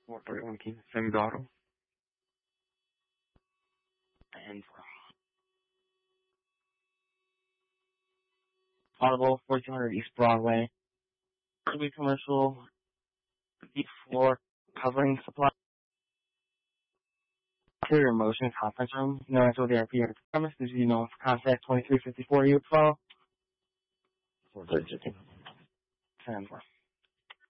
431 King, semi-auto. And Audible, 4200 East Broadway. It'll be commercial, deep floor, covering supply. Interior motion conference room. No answer the RP at the premise. Did you know contact 2354 you would follow? 432. 10.